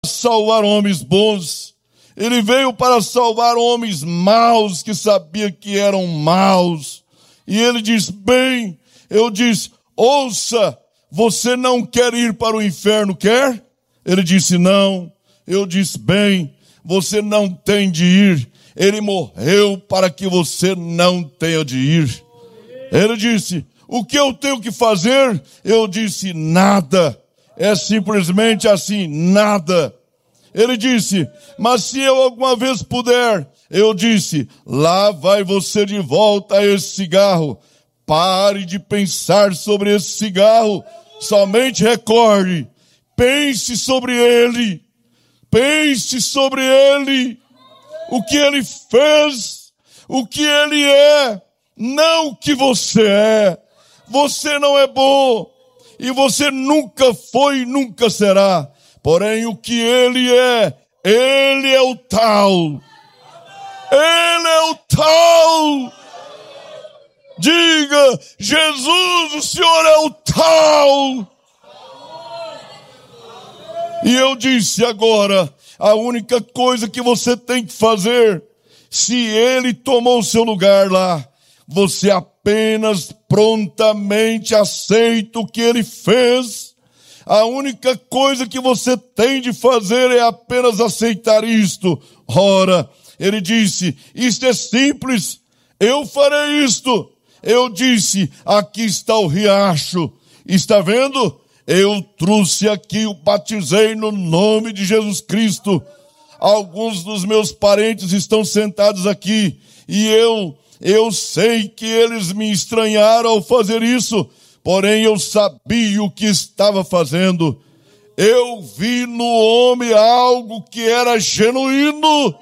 salvar homens bons. Ele veio para salvar homens maus, que sabia que eram maus. E ele diz, bem, eu disse, ouça, você não quer ir para o inferno, quer? Ele disse, não. Eu disse, bem, você não tem de ir. Ele morreu para que você não tenha de ir. Ele disse, o que eu tenho que fazer? Eu disse, nada. É simplesmente assim, nada. Ele disse, mas se eu alguma vez puder, eu disse, lá vai você de volta a esse cigarro. Pare de pensar sobre esse cigarro. Somente recorde. Pense sobre ele. Pense sobre ele. O que ele fez. O que ele é. Não o que você é. Você não é bom. E você nunca foi e nunca será. Porém, o que ele é o tal. Ele é o tal. Diga, Jesus, o Senhor é o tal. E eu disse agora, a única coisa que você tem que fazer, se ele tomou o seu lugar lá, você apenas prontamente aceita o que ele fez. A única coisa que você tem de fazer é apenas aceitar isto. Ora, ele disse, isto é simples, eu farei isto. Eu disse, aqui está o riacho. Está vendo? Eu trouxe aqui, o batizei no nome de Jesus Cristo. Alguns dos meus parentes estão sentados aqui e eu sei que eles me estranharam ao fazer isso, porém eu sabia o que estava fazendo. Eu vi no homem algo que era genuíno.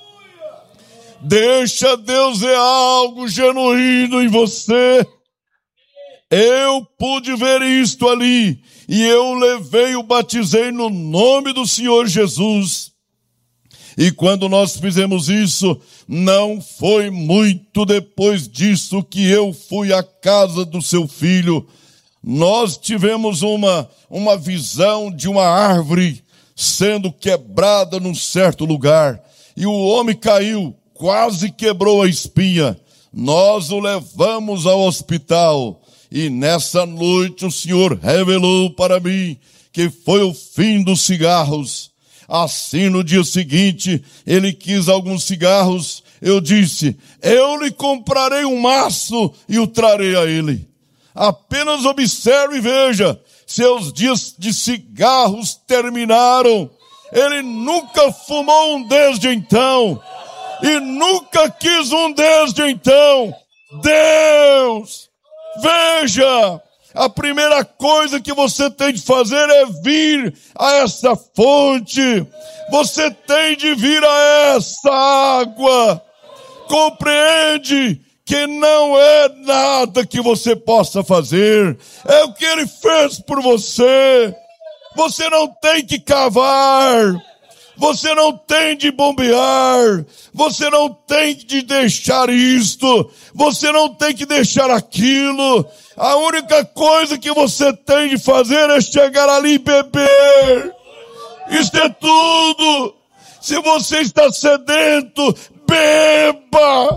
Deixa Deus ver algo genuíno em você. Eu pude ver isto ali, e eu levei o batizei no nome do Senhor Jesus. E quando nós fizemos isso, não foi muito depois disso que eu fui à casa do seu filho. Nós tivemos uma visão de uma árvore sendo quebrada num certo lugar. E o homem caiu, quase quebrou a espinha. Nós o levamos ao hospital. E nessa noite o Senhor revelou para mim que foi o fim dos cigarros. Assim, no dia seguinte, ele quis alguns cigarros. Eu disse, eu lhe comprarei um maço e o trarei a ele. Apenas observe e veja, seus dias de cigarros terminaram. Ele nunca fumou um desde então. E nunca quis um desde então. Deus, veja, a primeira coisa que você tem de fazer é vir a essa fonte. Você tem de vir a essa água. Compreende que não é nada que você possa fazer. É o que ele fez por você. Você não tem que cavar. Você não tem de bombear. Você não tem de deixar isto. Você não tem que deixar aquilo. A única coisa que você tem de fazer é chegar ali e beber. Isso é tudo. Se você está sedento, beba.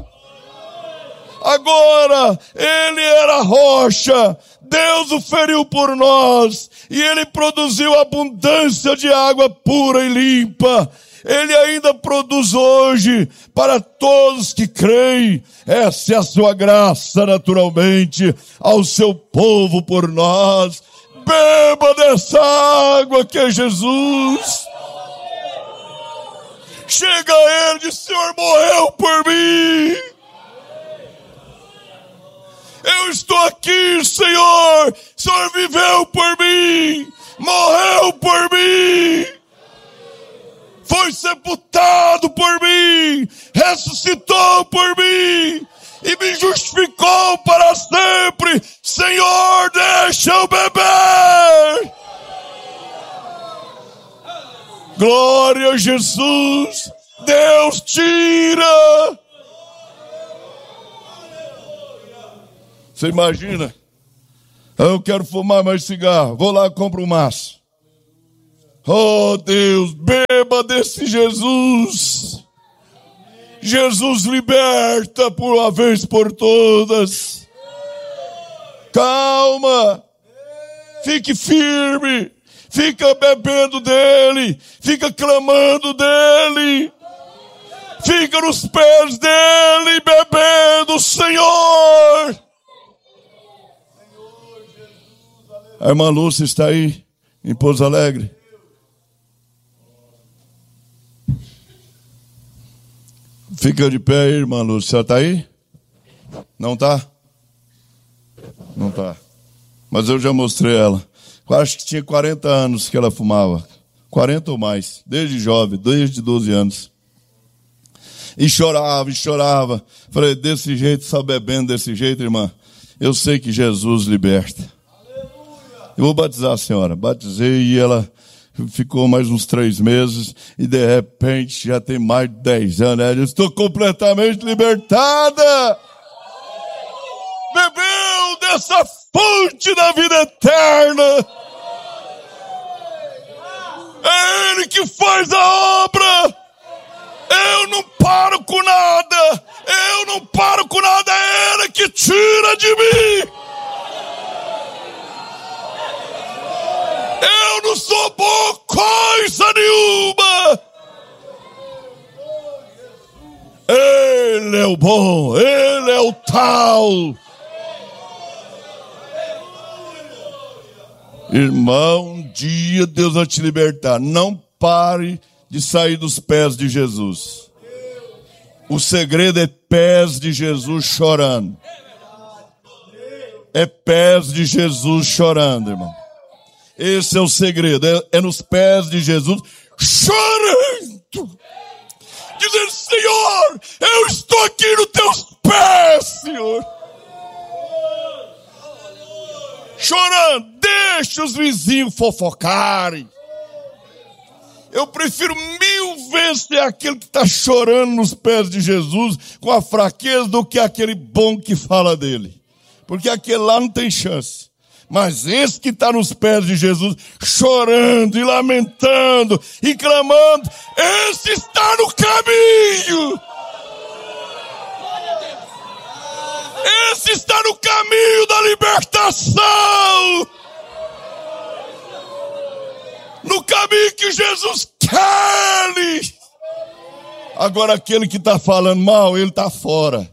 Agora, ele era rocha. Deus o feriu por nós. E ele produziu abundância de água pura e limpa. Ele ainda produz hoje para todos que creem. Essa é a sua graça, naturalmente, ao seu povo por nós. Beba dessa água que é Jesus. Chega a ele e diz, Senhor, morreu por mim. Eu estou aqui, Senhor. O Senhor viveu por mim. Morreu por mim. Foi sepultado por mim. Ressuscitou por mim. E me justificou para sempre. Senhor, deixa eu beber. Glória a Jesus. Deus tira. Você imagina? Eu quero fumar mais cigarro. Vou lá e compro um maço. Oh Deus, beba desse Jesus. Jesus liberta por uma vez por todas. Calma. Fique firme. Fica bebendo dele. Fica clamando dele. Fica nos pés dele, bebendo, Senhor. A irmã Lúcia está aí, em Pouso Alegre. Fica de pé aí, irmã Lúcia. Está aí? Não está? Não está. Mas eu já mostrei ela. Eu acho que tinha 40 anos que ela fumava. 40 ou mais. Desde jovem, desde 12 anos. E chorava, e chorava. Falei, desse jeito, só bebendo desse jeito, irmã. Eu sei que Jesus liberta. Eu vou batizar a senhora. Batizei e ela ficou mais uns 3 meses. E de repente já tem mais de 10 anos. Ela disse, estou completamente libertada. Bebeu dessa fonte da vida eterna. É Ele que faz a obra. Eu não paro com nada. Eu não paro com nada. É Ele que tira de mim. Eu não sou boa coisa nenhuma. Ele é o bom. Ele é o tal. Irmão, um dia Deus vai te libertar. Não pare de sair dos pés de Jesus. O segredo é pés de Jesus chorando. É pés de Jesus chorando, irmão. Esse é o segredo. É nos pés de Jesus chorando. Dizendo, Senhor, eu estou aqui nos teus pés, Senhor. Chorando. Deixa os vizinhos fofocarem. Eu prefiro 1000 vezes ser aquele que está chorando nos pés de Jesus com a fraqueza do que aquele bom que fala dele. Porque aquele lá não tem chance. Mas esse que está nos pés de Jesus, chorando e lamentando e clamando, esse está no caminho. Esse está no caminho da libertação. No caminho que Jesus quer. Agora aquele que está falando mal, ele está fora.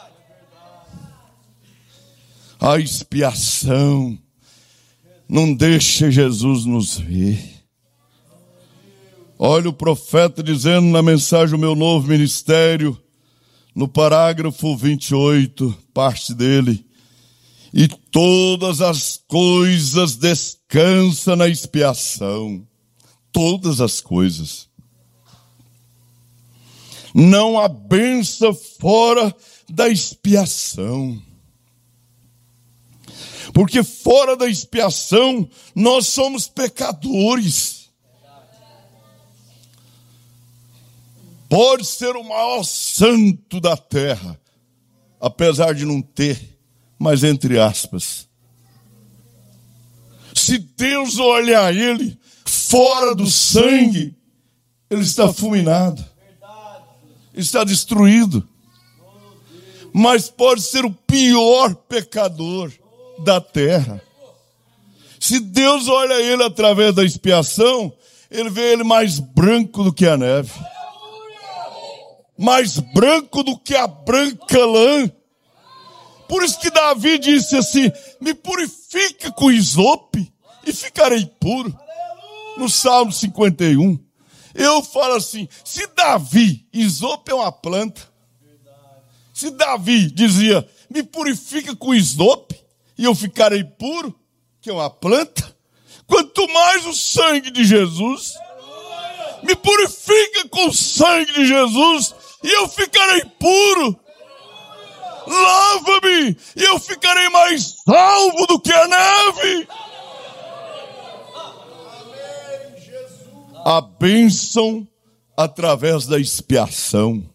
A expiação não deixa Jesus nos ver. Olha o profeta dizendo na mensagem O Meu Novo Ministério, no parágrafo 28, parte dele. E todas as coisas descansam na expiação. Todas as coisas. Não há bênção fora da expiação. Porque fora da expiação, nós somos pecadores. Pode ser o maior santo da terra, apesar de não ter, mas entre aspas. Se Deus olhar ele fora do sangue, ele está fulminado. Ele está destruído. Mas pode ser o pior pecador da terra. Se Deus olha ele através da expiação, ele vê ele mais branco do que a neve. Mais branco do que a branca lã. Por isso que Davi disse assim, me purifica com isope e ficarei puro. No Salmo 51. Eu falo assim, se Davi, isope é uma planta. Se Davi dizia, me purifica com isope e eu ficarei puro, que é uma planta. Quanto mais o sangue de Jesus, me purifica com o sangue de Jesus e eu ficarei puro. Lava-me e eu ficarei mais salvo do que a neve. A bênção através da expiação.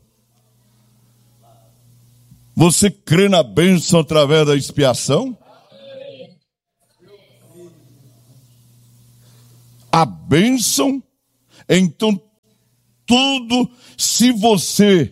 Você crê na bênção através da expiação? a bênção. Então, tudo, se você,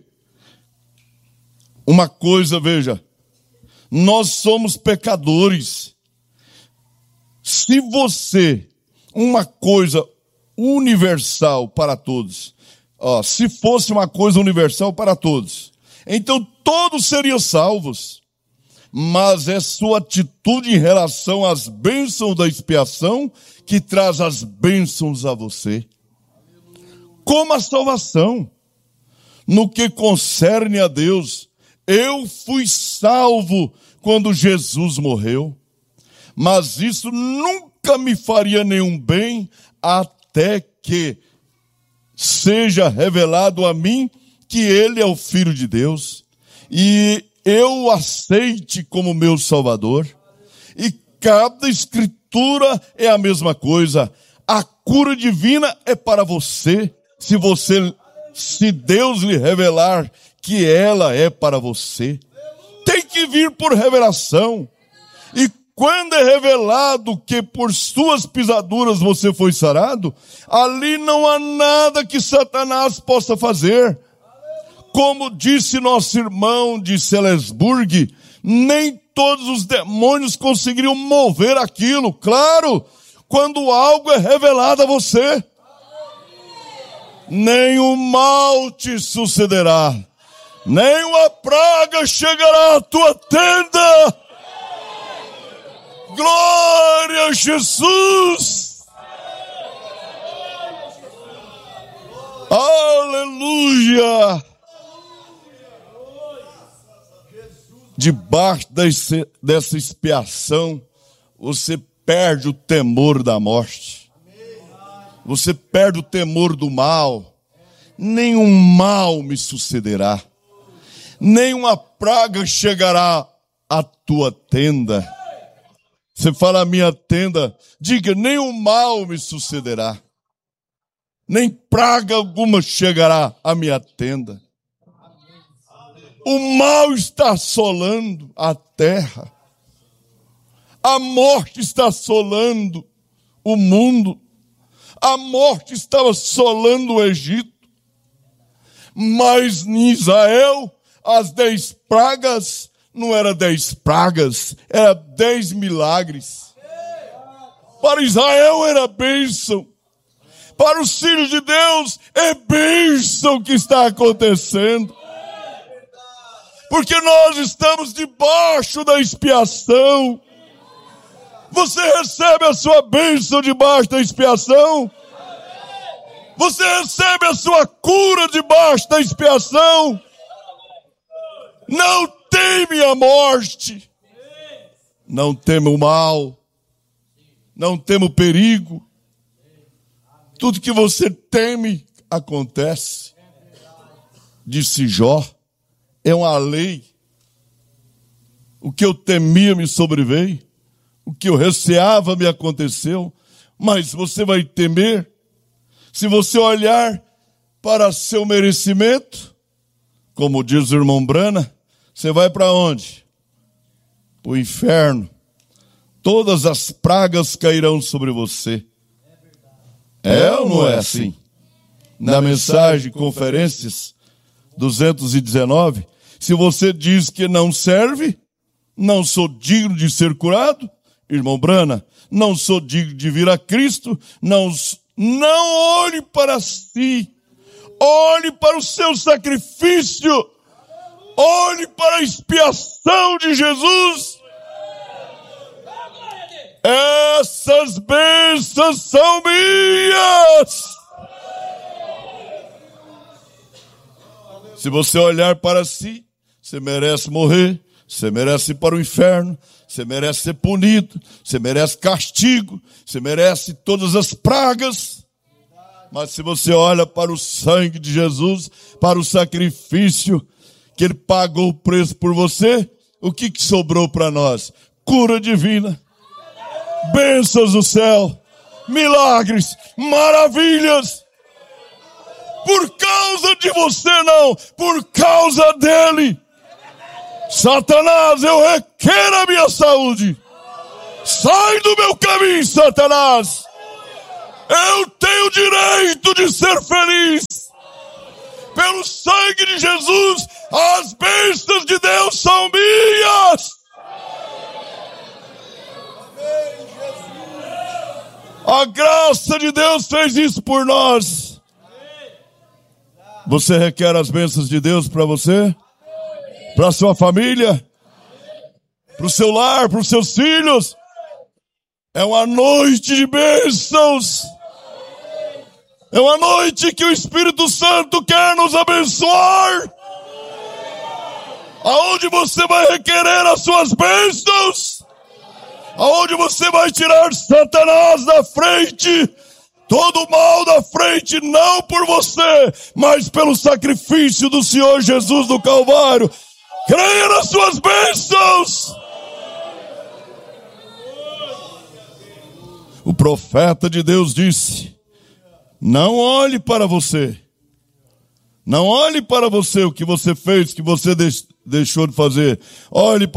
uma coisa, veja, nós somos pecadores. Se você, uma coisa universal para todos, se fosse uma coisa universal para todos, então todos seriam salvos. Mas é sua atitude em relação às bênçãos da expiação que traz as bênçãos a você. Como a salvação. No que concerne a Deus, eu fui salvo quando Jesus morreu. Mas isso nunca me faria nenhum bem até que seja revelado a mim que Ele é o Filho de Deus. E eu o aceite como meu Salvador. E cada escritura é a mesma coisa. A cura divina é para você. Se Deus lhe revelar que ela é para você. Tem que vir por revelação. E quando é revelado que por suas pisaduras você foi sarado, ali não há nada que Satanás possa fazer. Como disse nosso irmão de Salisburg, nem todos os demônios conseguiriam mover aquilo. Claro, quando algo é revelado a você, nenhum mal te sucederá, nenhuma praga chegará à tua tenda. Glória a Jesus! Aleluia! Debaixo dessa expiação, você perde o temor da morte. Você perde o temor do mal. Nenhum mal me sucederá. Nenhuma praga chegará à tua tenda. Você fala a minha tenda, diga, nenhum mal me sucederá. Nem praga alguma chegará à minha tenda. O mal está assolando a terra. A morte está assolando o mundo. A morte estava assolando o Egito. Mas em Israel, as 10 pragas não eram 10 pragas, era 10 milagres. Para Israel era bênção. Para os filhos de Deus é bênção que está acontecendo. Porque nós estamos debaixo da expiação. Você recebe a sua bênção debaixo da expiação? Você recebe a sua cura debaixo da expiação? Não teme a morte. Não teme o mal. Não teme o perigo. Tudo que você teme acontece. Disse Jó. É uma lei. O que eu temia me sobreveio. O que eu receava me aconteceu. Mas você vai temer se você olhar para seu merecimento. Como diz o irmão Brana, você vai para onde? Para o inferno. Todas as pragas cairão sobre você. É ou não é assim? Na mensagem Conferências 219, se você diz que não serve, não sou digno de ser curado, irmão Brana, não sou digno de vir a Cristo, não olhe para si, olhe para o seu sacrifício, olhe para a expiação de Jesus. Essas bênçãos são minhas. Se você olhar para si, você merece morrer, você merece ir para o inferno, você merece ser punido, você merece castigo, você merece todas as pragas. Mas se você olha para o sangue de Jesus, para o sacrifício que Ele pagou o preço por você, o que sobrou para nós? Cura divina, bênçãos do céu, milagres, maravilhas. Por causa de você não, por causa dele. Satanás, eu requero a minha saúde. Sai do meu caminho, Satanás. Eu tenho o direito de ser feliz. Pelo sangue de Jesus, as bênçãos de Deus são minhas. A graça de Deus fez isso por nós. Você requer as bênçãos de Deus para você? Para sua família? Para o seu lar? Para os seus filhos? É uma noite de bênçãos. É uma noite que o Espírito Santo quer nos abençoar. Aonde você vai requerer as suas bênçãos? Aonde você vai tirar Satanás da frente? Todo o mal da frente, não por você, mas pelo sacrifício do Senhor Jesus do Calvário. Creia nas suas bênçãos. O profeta de Deus disse: não olhe para você. Não olhe para você o que você fez, o que você deixou de fazer. Olhe para